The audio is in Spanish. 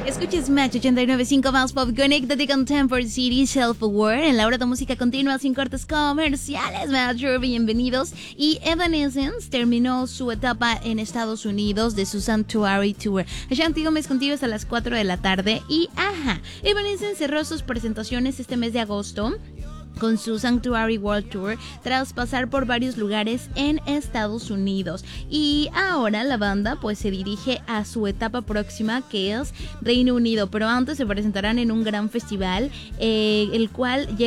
Escuches Match 89.5 más pop. Conéctate con Temper City Self-Aware. En la hora de música continua sin cortes comerciales. Match, bienvenidos. Y Evanescence terminó su etapa en Estados Unidos de su Sanctuary Tour. Ashanti Gómez contigo hasta las 4 de la tarde. Y Evanescence cerró sus presentaciones este mes de agosto con su Sanctuary World Tour tras pasar por varios lugares en Estados Unidos. Y ahora la banda pues se dirige a su etapa próxima, que es Reino Unido, pero antes se presentarán en un gran festival, el cual llega